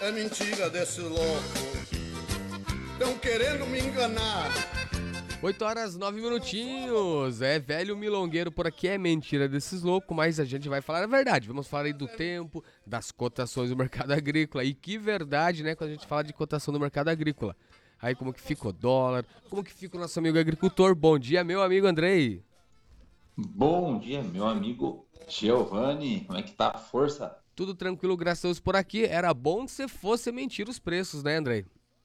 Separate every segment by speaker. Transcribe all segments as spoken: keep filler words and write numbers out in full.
Speaker 1: é mentira desse louco. Estão querendo me enganar.
Speaker 2: oito horas, nove minutinhos. É, velho milongueiro por aqui, é mentira desses loucos, mas a gente vai falar a verdade. Vamos falar aí do tempo, das cotações do mercado agrícola. E que verdade, né, quando a gente fala de cotação do mercado agrícola. Aí como que fica o dólar, como que fica o nosso amigo agricultor. Bom dia, meu amigo Andrei.
Speaker 3: Bom dia, meu amigo Giovanni. Como é que tá a força?
Speaker 2: Tudo tranquilo, graças a Deus por aqui. Era bom que você fosse mentir os preços, né, Andrei?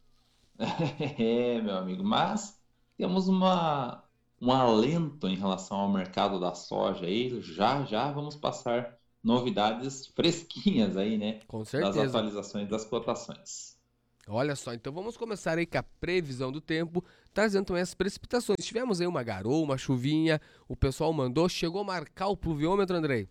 Speaker 3: É, meu amigo, mas temos uma, um alento em relação ao mercado da soja aí. Já já vamos passar novidades fresquinhas aí, né?
Speaker 2: Com
Speaker 3: Das
Speaker 2: certeza.
Speaker 3: atualizações das cotações.
Speaker 2: Olha só, então vamos começar aí com a previsão do tempo, trazendo também as precipitações. Tivemos aí uma garoa, uma chuvinha, o pessoal mandou, chegou a marcar o pluviômetro, Andrei?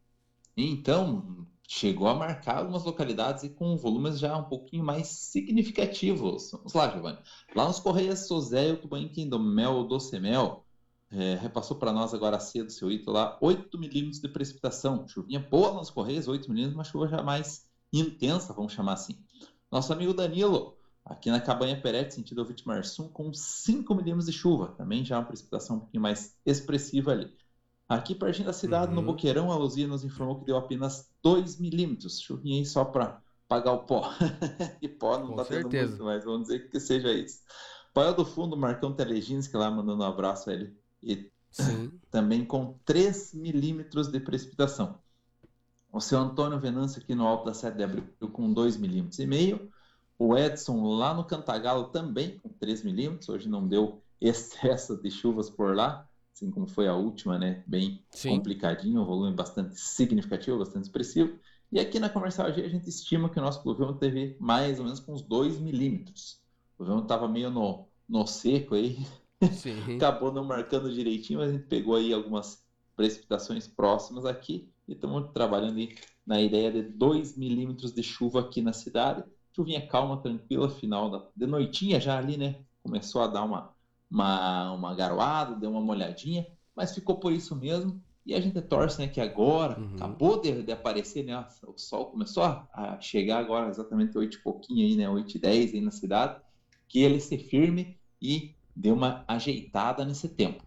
Speaker 3: Então, chegou a marcar algumas localidades e com volumes já um pouquinho mais significativos. Vamos lá, Giovanni. Lá nos Correias Sozé, o Tubanquim do Mel Docemel, é, repassou para nós agora cedo, seu Ito, lá, oito milímetros de precipitação. Chuvinha boa nos Correios, oito milímetros, uma chuva já mais intensa, vamos chamar assim. Nosso amigo Danilo, aqui na Cabanha Perete, sentido Ouvinte Marsum, com cinco milímetros de chuva. Também já uma precipitação um pouquinho mais expressiva ali. Aqui pertinho da cidade,
Speaker 2: Uhum.
Speaker 3: no Boqueirão, a Luzia nos informou que deu apenas dois milímetros. Chuvinha aí só para pagar o pó. E pó não
Speaker 2: Com
Speaker 3: está tendo
Speaker 2: certeza.
Speaker 3: muito, mas vamos dizer que seja isso. Paia do Fundo, Marcão Teleginski lá mandando um abraço a ele. E
Speaker 2: Sim.
Speaker 3: também com três milímetros de precipitação. O seu Antônio Venâncio aqui no Alto da sete de Abril com dois milímetros e meio. O Edson lá no Cantagalo também com três milímetros. Hoje não deu excesso de chuvas por lá, assim como foi a última, né? Bem
Speaker 2: Sim.
Speaker 3: complicadinho, um volume bastante significativo, bastante expressivo. E aqui na Comercial G a gente estima que o nosso pluviômetro teve mais ou menos com uns dois milímetros. O pluviômetro estava meio no, no seco aí,
Speaker 2: Sim.
Speaker 3: acabou não marcando direitinho, mas a gente pegou aí algumas precipitações próximas aqui e estamos trabalhando aí na ideia de dois milímetros de chuva aqui na cidade. Chuvinha calma, tranquila, final da, de noitinha já ali, né? Começou a dar uma, uma, uma garoada, deu uma molhadinha, mas ficou por isso mesmo. E a gente torce, né, que agora,
Speaker 2: Uhum.
Speaker 3: acabou de, de aparecer, né? O sol começou a, a chegar agora exatamente oito e pouquinho aí, né? oito e dez aí na cidade, que ele se firme e dê uma ajeitada nesse tempo.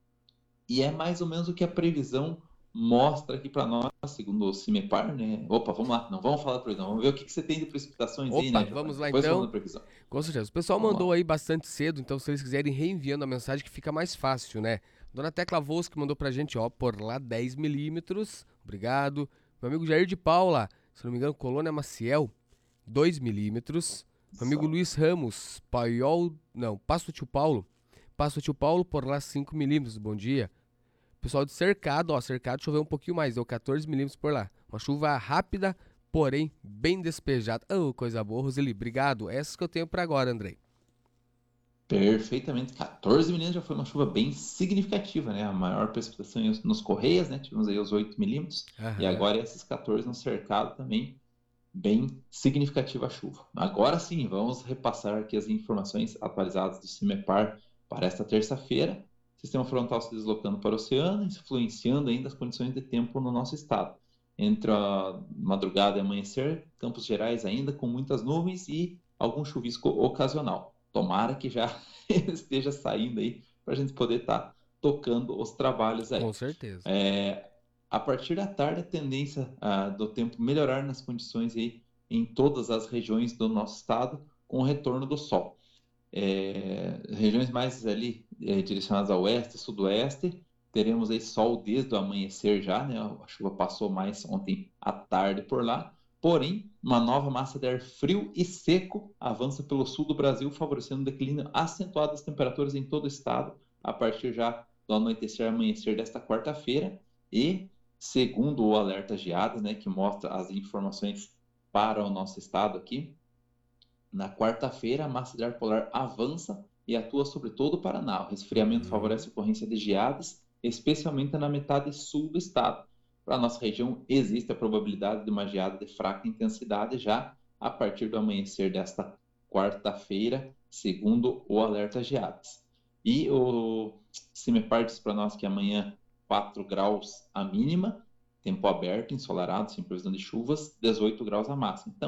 Speaker 3: E é mais ou menos o que a previsão mostra aqui para nós, segundo o CIMEPAR, né? Opa, vamos lá, não vamos falar da previsão, vamos ver o que, que você tem de precipitações aí,
Speaker 2: Opa,
Speaker 3: né, Giovanni?
Speaker 2: vamos lá
Speaker 3: Depois
Speaker 2: então.
Speaker 3: falando da previsão.
Speaker 2: Com certeza. O pessoal
Speaker 3: Vamos
Speaker 2: mandou
Speaker 3: lá.
Speaker 2: aí bastante cedo, então se eles quiserem reenviando a mensagem que fica mais fácil, né? Dona Tecla Vosk mandou pra gente, ó, por lá dez milímetros. Obrigado. Meu amigo Jair de Paula, se não me engano, Colônia Maciel, dois milímetros. Meu amigo
Speaker 3: Só.
Speaker 2: Luiz Ramos, Paiol, não, Passo Tio Paulo. Passo Tio Paulo, por lá cinco milímetros. Bom dia. Pessoal de Cercado, ó, Cercado choveu um pouquinho mais, deu quatorze milímetros por lá. Uma chuva rápida, porém bem despejada. Oh, coisa boa, Roseli, obrigado. Essas que eu tenho pra agora, Andrei.
Speaker 3: Perfeitamente. quatorze milímetros já foi uma chuva bem significativa, né? A maior precipitação nos Correias, né? Tivemos aí os oito milímetros. E
Speaker 2: Aham.
Speaker 3: agora esses quatorze no Cercado também, bem significativa a chuva. Agora sim, vamos repassar aqui as informações atualizadas do CIMEPAR para esta terça-feira. Sistema frontal se deslocando para o oceano, influenciando ainda as condições de tempo no nosso estado. Entre a madrugada e amanhecer, Campos Gerais ainda com muitas nuvens e algum chuvisco ocasional. Tomara que já esteja saindo aí para a gente poder estar tá tocando os trabalhos aí.
Speaker 2: Com certeza.
Speaker 3: É, a partir da tarde, a tendência ah, do tempo melhorar nas condições aí em todas as regiões do nosso estado, com o retorno do sol. É, regiões mais ali é, direcionadas ao oeste e sudoeste, teremos aí sol desde o amanhecer já, né? A chuva passou mais ontem à tarde por lá. Porém, uma nova massa de ar frio e seco avança pelo sul do Brasil, favorecendo um declínio acentuado das temperaturas em todo o estado, a partir já do anoitecer e amanhecer desta quarta-feira. E, segundo o alerta geada, né, que mostra as informações para o nosso estado aqui, na quarta-feira, a massa de ar polar avança e atua sobre todo o Paraná. O resfriamento
Speaker 2: Uhum.
Speaker 3: favorece a ocorrência de geadas, especialmente na metade sul do estado. Para a nossa região, existe a probabilidade de uma geada de fraca intensidade já a partir do amanhecer desta quarta-feira, segundo o alerta geadas. E o CIMEPAR diz para nós que amanhã quatro graus a mínima, tempo aberto, ensolarado, sem previsão de chuvas, dezoito graus a máxima. Então,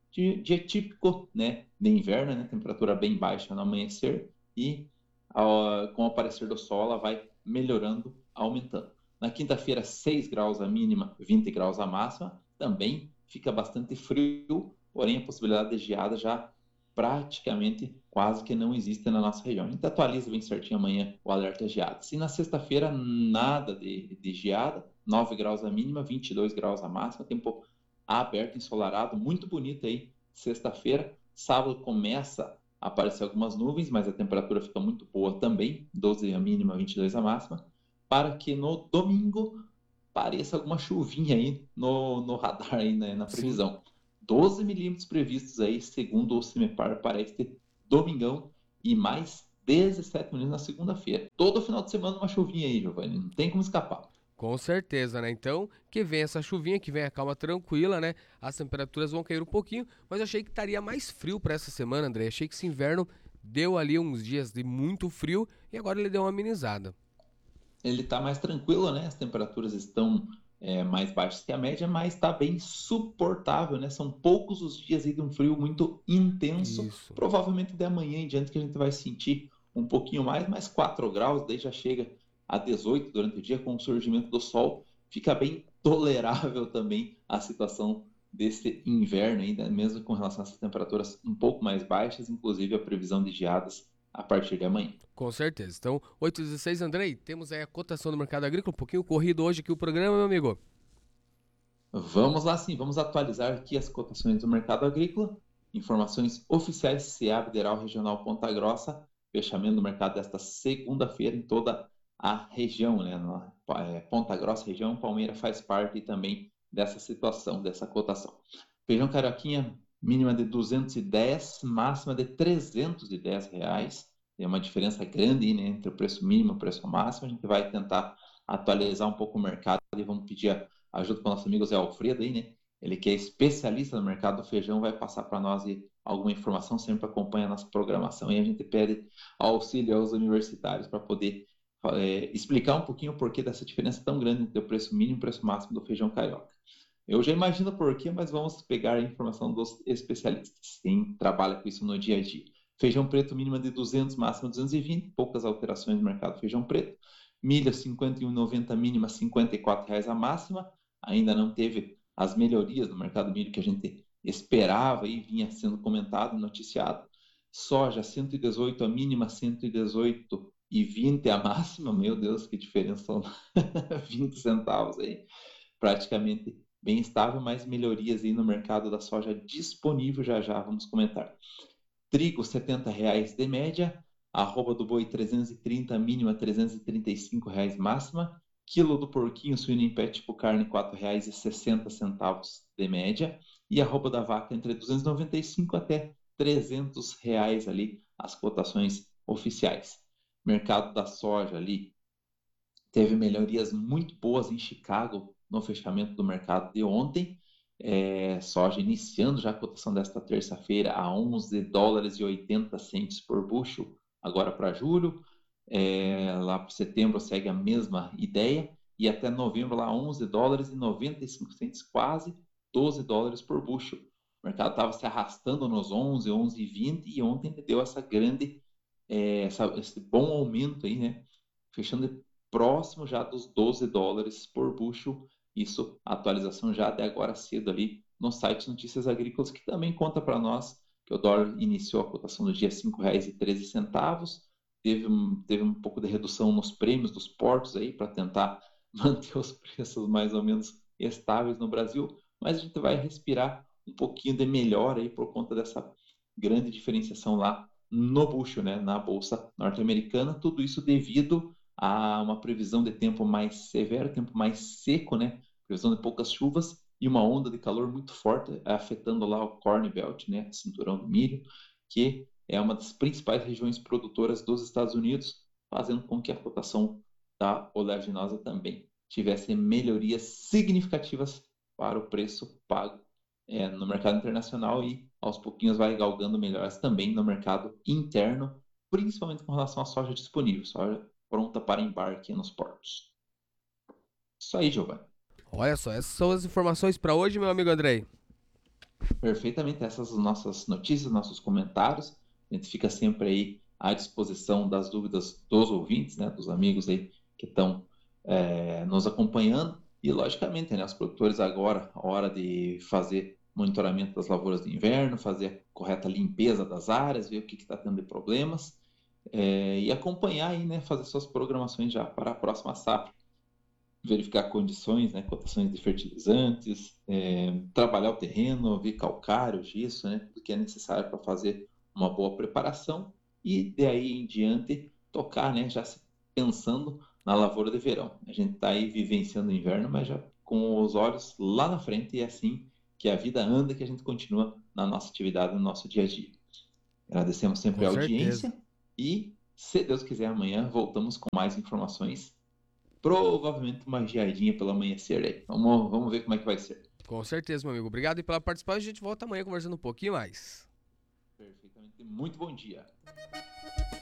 Speaker 3: de dia típico, né, de inverno, né, temperatura bem baixa no amanhecer e ao, com o aparecer do sol ela vai melhorando, aumentando. Na quinta-feira, seis graus a mínima, vinte graus a máxima, também fica bastante frio, porém a possibilidade de geada já praticamente quase que não existe na nossa região. A gente atualiza bem certinho amanhã o alerta geada. Se na sexta-feira nada de, de geada, nove graus a mínima, vinte e dois graus a máxima, tempo aberto, ensolarado, muito bonito aí, sexta-feira. Sábado começa a aparecer algumas nuvens, mas a temperatura fica muito boa também, doze a mínima, vinte e dois a máxima, para que no domingo pareça alguma chuvinha aí no, no radar, aí, né, na previsão. Sim. doze milímetros previstos aí, segundo o CIMEPAR, para este domingão, e mais dezessete milímetros na segunda-feira. Todo final de semana uma chuvinha aí, Giovanni, não tem como escapar.
Speaker 2: Com certeza, né? Então, que vem essa chuvinha, que vem a calma tranquila, né? As temperaturas vão cair um pouquinho, mas eu achei que estaria mais frio para essa semana, André. Achei que esse inverno deu ali uns dias de muito frio e agora ele deu uma amenizada.
Speaker 3: Ele está mais tranquilo, né? As temperaturas estão é, mais baixas que a média, mas está bem suportável, né? São poucos os dias aí de um frio muito intenso. Isso. Provavelmente de amanhã em diante que a gente vai sentir um pouquinho mais, mas quatro graus, daí já chega a dezoito durante o dia com o surgimento do sol. Fica bem tolerável também a situação desse inverno ainda, mesmo com relação a essas temperaturas um pouco mais baixas, inclusive a previsão de geadas a partir de amanhã.
Speaker 2: Com certeza. Então, oito e dezesseis, Andrei, temos aí a cotação do mercado agrícola, um pouquinho corrido hoje aqui o programa, meu amigo.
Speaker 3: Vamos lá sim, vamos atualizar aqui as cotações do mercado agrícola, informações oficiais C A Federal Regional Ponta Grossa, fechamento do mercado desta segunda-feira em toda a região, né? Na, é, Ponta Grossa, região, Palmeira faz parte também dessa situação, dessa cotação. Feijão carioquinha, mínima de duzentos e dez, máxima de trezentos e dez reais. Tem uma diferença grande, né, entre o preço mínimo e o preço máximo. A gente vai tentar atualizar um pouco o mercado e vamos pedir a ajuda com o nosso amigo Zé Alfredo aí, né? Ele que é especialista no mercado do feijão, vai passar para nós alguma informação, sempre acompanha a nossa programação e a gente pede auxílio aos universitários para poder é, explicar um pouquinho o porquê dessa diferença tão grande entre o preço mínimo e o preço máximo do feijão carioca. Eu já imagino por quê, mas vamos pegar a informação dos especialistas, quem trabalha com isso no dia a dia. Feijão preto mínima de duzentos, máxima duzentos e vinte, poucas alterações no mercado feijão preto. Milho cinquenta e um reais e noventa centavos, mínima cinquenta e quatro reais a máxima. Ainda não teve as melhorias no mercado milho que a gente esperava e vinha sendo comentado e noticiado. Soja cento e dezoito a mínima, cento e dezoito e vinte a máxima. Meu Deus, que diferença, são vinte centavos aí. Praticamente bem estável, mas melhorias aí no mercado da soja disponível, já já vamos comentar. Trigo setenta reais de média, arroba do boi trezentos e trinta, mínima trezentos e trinta e cinco reais máxima. Quilo do porquinho suíno em pé tipo carne quatro reais e sessenta centavos de média. E arroba da vaca entre duzentos e noventa e cinco até trezentos reais ali, as cotações oficiais. Mercado da soja ali teve melhorias muito boas em Chicago no fechamento do mercado de ontem. É, soja iniciando já a cotação desta terça-feira a onze dólares e oitenta centavos por bushel, agora para julho. É, lá para setembro segue a mesma ideia, e até novembro lá onze dólares e noventa e cinco centavos, quase doze dólares por bushel. O mercado estava se arrastando nos onze, onze e vinte, e ontem deu essa grande, é, essa, esse bom aumento aí, né? Fechando próximo já dos doze dólares por bushel. Isso, a atualização já de agora cedo ali no site Notícias Agrícolas, que também conta para nós que o dólar iniciou a cotação do dia cinco reais e treze centavos. Teve um, teve um pouco de redução nos prêmios dos portos aí para tentar manter os preços mais ou menos estáveis no Brasil, mas a gente vai respirar um pouquinho de melhor aí por conta dessa grande diferenciação lá no bushel, né, na bolsa norte-americana. Tudo isso devido a uma previsão de tempo mais severo, tempo mais seco, né, previsão de poucas chuvas e uma onda de calor muito forte afetando lá o Corn Belt, né, cinturão do milho, que é uma das principais regiões produtoras dos Estados Unidos, fazendo com que a cotação da oleaginosa também tivesse melhorias significativas para o preço pago é, no mercado internacional e aos pouquinhos vai galgando melhorias também no mercado interno, principalmente com relação à soja disponível, soja pronta para embarque nos portos. Isso aí, Giovanni.
Speaker 2: Olha só, essas são as informações para hoje, meu amigo Andrei.
Speaker 3: Perfeitamente, essas são nossas notícias, nossos comentários. A gente fica sempre aí à disposição das dúvidas dos ouvintes, né, dos amigos aí que estão é, nos acompanhando. E, logicamente, né, os produtores agora, a hora de fazer monitoramento das lavouras de inverno, fazer a correta limpeza das áreas, ver o que está tendo de problemas, é, e acompanhar aí, né, fazer suas programações já para a próxima safra. Verificar condições, né, cotações de fertilizantes, é, trabalhar o terreno, ver calcário, gesso, né, tudo que é necessário para fazer uma boa preparação e daí em diante tocar, né, já pensando na lavoura de verão. A gente está aí vivenciando o inverno, mas já com os olhos lá na frente e é assim que a vida anda, que a gente continua na nossa atividade, no nosso dia a dia. Agradecemos sempre
Speaker 2: Com
Speaker 3: a
Speaker 2: certeza.
Speaker 3: audiência e, se Deus quiser, amanhã voltamos com mais informações. Provavelmente uma geadinha pelo amanhecer aí. Vamos, vamos ver como é que vai ser.
Speaker 2: Com certeza, meu amigo. Obrigado aí pela participação. A gente volta amanhã conversando um pouquinho mais.
Speaker 3: Perfeitamente. Muito bom dia.